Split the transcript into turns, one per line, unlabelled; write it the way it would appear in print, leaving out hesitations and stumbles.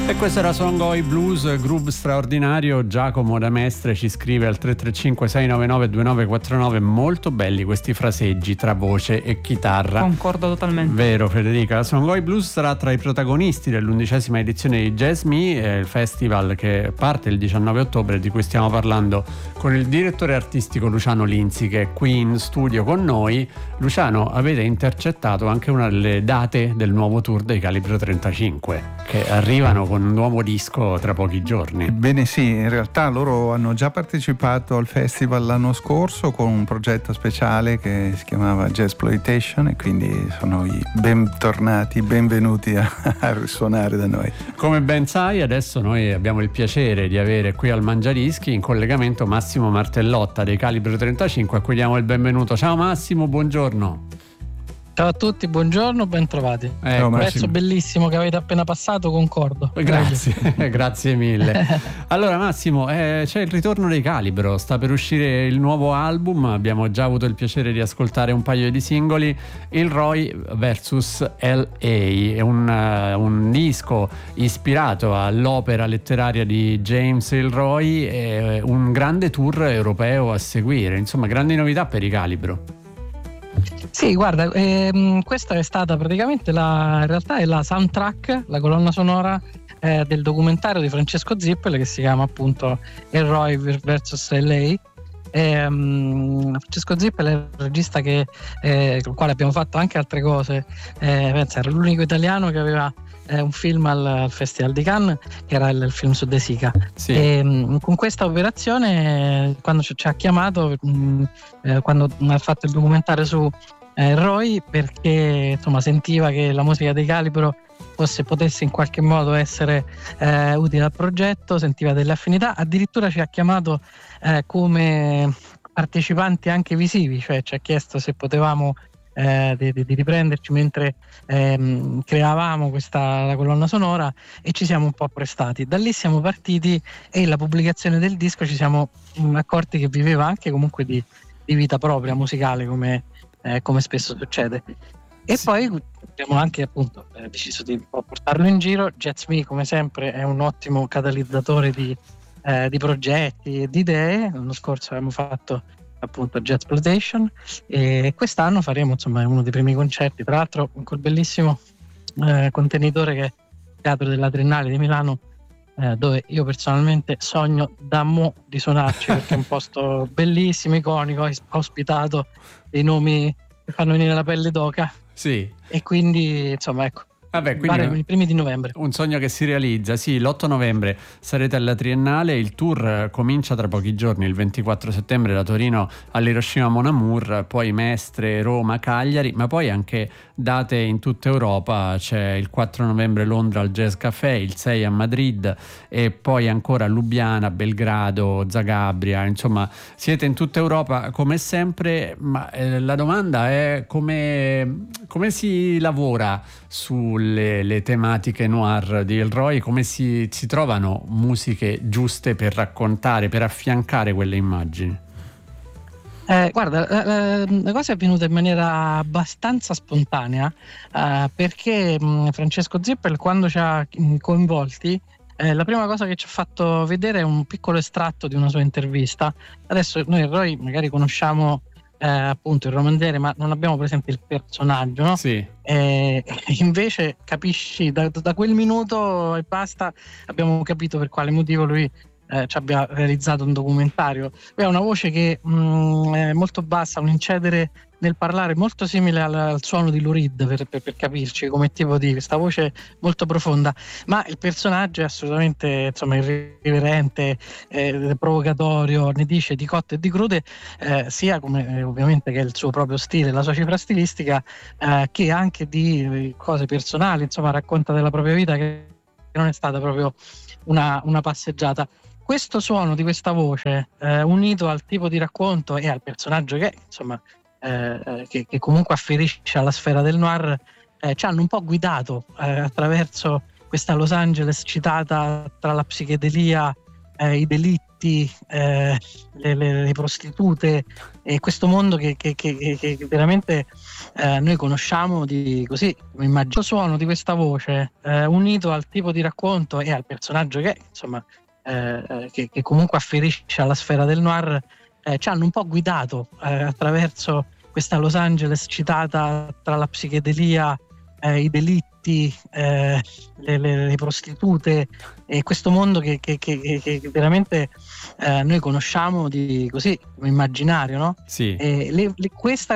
E questo era Songoy Blues, groove straordinario. Giacomo da Mestre ci scrive al 335-699-2949. Molto belli questi fraseggi tra voce e chitarra.
Concordo totalmente.
Vero, Federica. La Songoy Blues sarà tra i protagonisti dell'11ª edizione di Jazz Me, il festival che parte il 19 ottobre, di cui stiamo parlando con il direttore artistico Luciano Linzi, che è qui in studio con noi. Luciano, avete intercettato anche una delle date del nuovo tour dei Calibro 35, che arrivano con un nuovo disco tra pochi giorni.
Ebbene sì, in realtà loro hanno già partecipato al festival l'anno scorso con un progetto speciale che si chiamava Jazzploitation, e quindi sono i benvenuti a risuonare da noi.
Come ben sai, adesso noi abbiamo il piacere di avere qui al Mangiadischi in collegamento Massimo Martellotta dei Calibro 35, a cui diamo il benvenuto. Ciao Massimo, buongiorno.
Ciao a tutti, buongiorno, ben trovati.
Pezzo
bellissimo che avete appena passato, concordo.
Grazie, grazie mille. Allora Massimo, c'è il ritorno dei Calibro, sta per uscire il nuovo album, abbiamo già avuto il piacere di ascoltare un paio di singoli. Il Roy vs L.A. è un disco ispirato all'opera letteraria di James Ellroy, e un grande tour europeo a seguire, insomma grandi novità per i Calibro.
Sì, guarda, questa è stata praticamente in realtà è la soundtrack, la colonna sonora del documentario di Francesco Zippel, che si chiama appunto Ellroy vs L.A. Francesco Zippel è il regista con il quale abbiamo fatto anche altre cose. Pensa, era l'unico italiano che aveva un film al Festival di Cannes, che era il film su De Sica.
Sì.
Con questa operazione, quando ci ha chiamato, quando ha fatto il documentario su Roy, perché insomma sentiva che la musica dei Calibro potesse in qualche modo essere utile al progetto, sentiva delle affinità, addirittura ci ha chiamato come partecipanti anche visivi, cioè ci ha chiesto se potevamo di riprenderci mentre creavamo la colonna sonora, e ci siamo un po' apprestati. Da lì siamo partiti, e la pubblicazione del disco ci siamo accorti che viveva anche comunque di vita propria musicale, come spesso succede. E sì. Poi abbiamo anche appunto deciso di portarlo in giro. Jazz Me, come sempre, è un ottimo catalizzatore di progetti e di idee. L'anno scorso abbiamo fatto appunto Jazzploitation, e quest'anno faremo insomma uno dei primi concerti, tra l'altro in quel bellissimo contenitore che è il Teatro della Triennale di Milano, dove io personalmente sogno da mo' di suonarci, perché è un posto bellissimo, iconico, ha ospitato dei nomi che fanno venire la pelle d'oca.
Sì.
E quindi insomma ecco,
vabbè, quindi
i primi di novembre.
Un sogno che si realizza. Sì, l'8 novembre sarete alla Triennale, il tour comincia tra pochi giorni, il 24 settembre da Torino all'Hiroshima Mon Amour, poi Mestre, Roma, Cagliari, ma poi anche date in tutta Europa. C'è il 4 novembre Londra al Jazz Café, il 6 a Madrid, e poi ancora Lubiana, Belgrado, Zagabria. Insomma, siete in tutta Europa come sempre, ma la domanda è come si lavora sulle tematiche noir di Ellroy, come si trovano musiche giuste per raccontare, per affiancare quelle immagini?
Guarda, la cosa è avvenuta in maniera abbastanza spontanea, perché Francesco Zippel, quando ci ha coinvolti, la prima cosa che ci ha fatto vedere è un piccolo estratto di una sua intervista. Adesso noi Ellroy magari conosciamo appunto il romanziere, ma non abbiamo presente il personaggio, no? Sì. Invece capisci da quel minuto e basta, abbiamo capito per quale motivo lui ci abbia realizzato un documentario. Lui ha una voce che è molto bassa, un incedere nel parlare molto simile al suono di Lou Reed, per capirci, come tipo di questa voce molto profonda, ma il personaggio è assolutamente insomma irriverente, provocatorio, ne dice di cotte e di crude, sia come ovviamente che è il suo proprio stile, la sua cifra stilistica, che anche di cose personali, insomma racconta della propria vita, che non è stata proprio una passeggiata. Questo suono di questa voce, unito al tipo di racconto e al personaggio che insomma che comunque afferisce alla sfera del noir, ci hanno un po' guidato attraverso questa Los Angeles citata tra la psichedelia, i delitti delitti, le prostitute, e questo mondo che veramente noi conosciamo di così, immagino. Il suono di questa voce unito al tipo di racconto e al personaggio che insomma che comunque afferisce alla sfera del noir, ci hanno un po' guidato attraverso questa Los Angeles citata tra la psichedelia, i delitti, le prostitute, e questo mondo che veramente noi conosciamo di così, immaginario, no?
Sì.
Questa